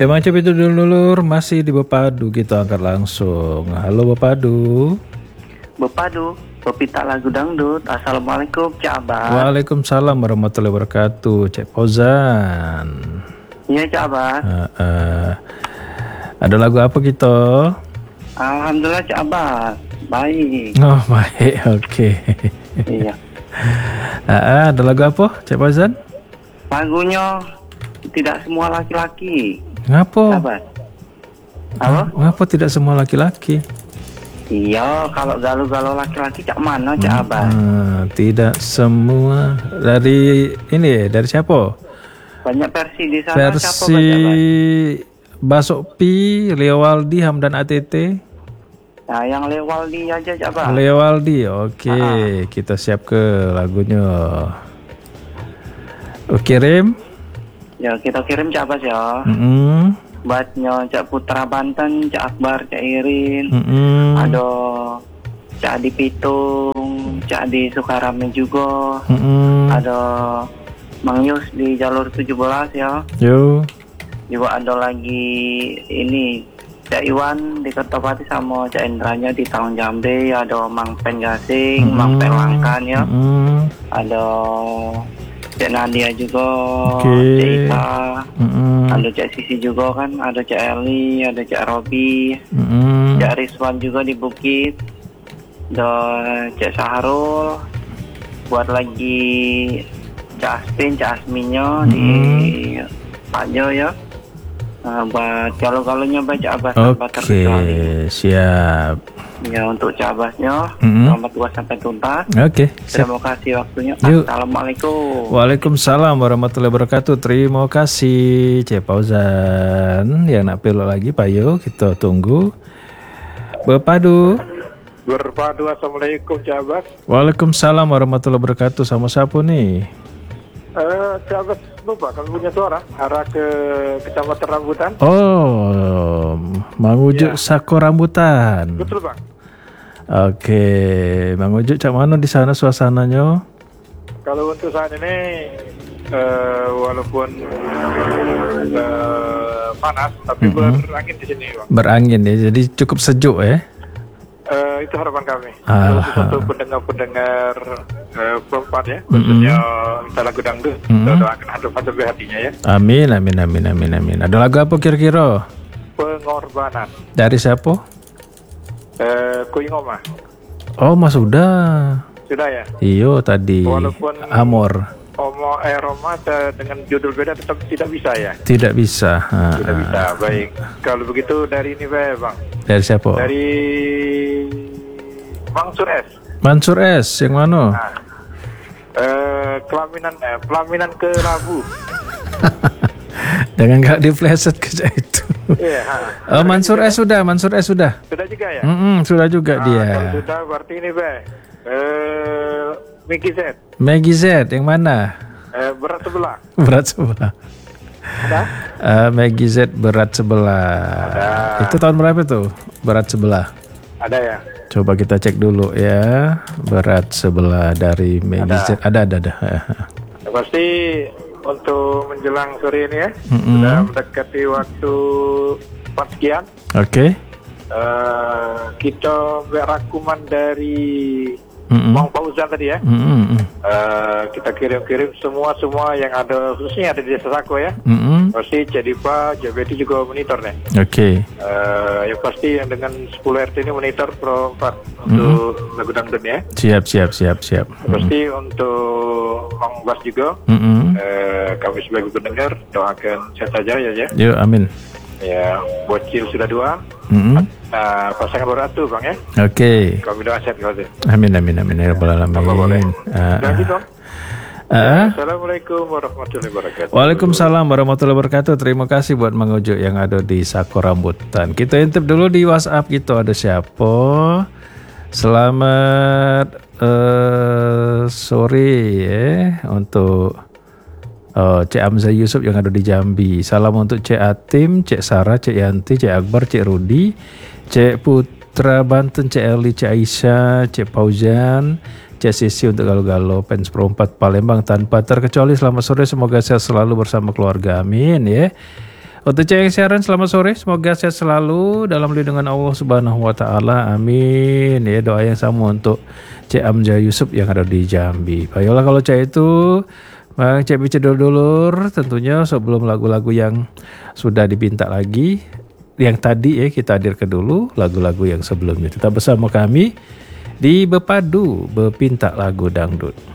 Emang coba itu dulur masih di Bepadu kita angkat langsung. Halo Bepadu. Bepadu, pepita lagu dangdut. Assalamualaikum, Cak Abah. Waalaikumsalam warahmatullahi wabarakatuh. Cek Fauzan. Iya, Cak Abah. Ada lagu apa kita? Alhamdulillah, Cak Abah. Baik. Oh baik, oke. Iya. Ada lagu apa, Cek Fauzan? Lagunya tidak semua laki-laki. Ngapa? Abah. Apa? Ngapa tidak semua laki-laki? Iya, kalau galau-galau laki-laki cak mana, Cak Abah? Tidak semua dari ini dari siapa? Banyak versi di sana. Versi Siapa, Cak Abah? Basopi, Leowaldi, Hamdan ATT. Nah, yang Lewaldi aja, Cak Abah. Leowaldi, oke. Kita siap ke lagunya. Kirim. Ya, kita kirim, Cak Abah ya. Buatnya Cak Putra Banten, Cak Akbar, Cak Irin, ada Cak Adi Pitung, Cak Adi Sukarame juga, ada Mang Yus di jalur 17 ya. Yo. Juga ada lagi ini Cak Iwan di Kertopati sama Cak Indranya di Taung Jambe, ada Mang Pen Gasing, Mang Pen Langkan ya. Ada Cak Nadia juga, Cak Ita, ada Cak Sisi juga kan, ada Cak Eli, ada Cak Robi, Cak Rizwan juga di Bukit, ada Cak Saharul, buat lagi Cak Aspin, Cak Asminyo di Pajo ya. Buat kalau-kalaunya baca abas tanpa terkecuali. Siap. Ya untuk cabasnya, selamat tugas sampai tuntas. Terima kasih waktunya. Assalamualaikum. Waalaikumsalam warahmatullahi wabarakatuh. Terima kasih Cek Fauzan. Yang nak pilih lagi Pak Yo, kita tunggu. Berpadu. Assalamualaikum Cak Abbas. Waalaikumsalam warahmatullahi wabarakatuh. Sama siapa nih? Cak Abbas lupa kami punya suara arah ke Kecamatan Rambutan. Oh, Mangujuk Sako Rambutan. Betul Bang. Oke, Mangujuk cak mana di sana suasananya? Kalau untuk saat ini walaupun panas tapi berangin di sini Bang. Berangin ya, jadi cukup sejuk ya? Itu harapan kami. Untuk pendengar-pendengar perempuan ya, khususnya kita lagu dangdut, kita doakan hadap-hadap hatinya ya. Amin. Ada lagu apa kira-kira? Pengorbanan. Dari siapa? Kuingoma. Oh mas sudah ya? Iyo tadi. Walaupun Amor. Roma dengan judul beda tetap tidak bisa ya? Tidak bisa. Tidak bisa. Baik. Kalau begitu dari ini Bang. Dari siapa? Dari Mansur S. Mansur S yang mana? Pelaminan ke Rabu. Jangan nggak di flashet ke itu. Iya. Mansur S sudah. Sudah juga ya? Sudah juga dia. Kalau sudah berarti ini Maggie Z yang mana? Berat sebelah. Ada? Maggie Z berat sebelah. Ada. Itu tahun berapa tuh? Berat sebelah. Ada ya. Coba kita cek dulu ya. Berat sebelah dari Maggie Z. Ada. Pasti untuk menjelang sore ini ya. Sudah mendekati waktu 4 sekian. Oke. Kita berakuman dari Bang Fauzan tadi ya. Kita kirim semua yang ada, khususnya ada di Desa Sako ya. Pasti Cedipa, JBT juga monitor nih. Oke. Yang pasti yang dengan 10 RT ini monitor Pro 4 untuk lagu dangdut ya. Siap. Pasti untuk Bang Bas juga. Kami sebagai pendengar doakan sehat saja ya. Yuk, amin. Ya, bocil sudah 2. Pasangan beratu Bang ya. Oke. Kami doa sehat kalau Amin ya rabbal alamin. Assalamualaikum warahmatullahi wabarakatuh. Waalaikumsalam warahmatullahi wabarakatuh. Terima kasih buat Mang Ujo yang ada di Sako Rambutan. Kita intip dulu di WhatsApp kita ada siapa. Selamat sore ya untuk Cik Amza Yusuf yang ada di Jambi. Salam untuk Cik Atim, Cik Sarah, Cik Yanti, Cik Akbar, Cik Rudi, Cik Putra Banten, Cik Eli, Cik Aisyah, Cik Fauzan, Cik Sisi untuk Galo-Galo, Pens Perempat Palembang tanpa terkecuali. Selamat sore, semoga sehat selalu bersama keluarga. Amin ya. Untuk Cik yang siaran, selamat sore. Semoga sehat selalu dalam lindungan Allah Subhanahu Wa Taala. Amin. Ya, doa yang sama untuk Cik Amja Yusuf yang ada di Jambi. Baiklah kalau Cik itu, Bang Cik bicara dulur, tentunya sebelum lagu-lagu yang sudah dipinta lagi, yang tadi kita hadirkan dulu lagu-lagu yang sebelumnya. Tetap bersama kami di Bepadu Bepinta Lagu Dangdut.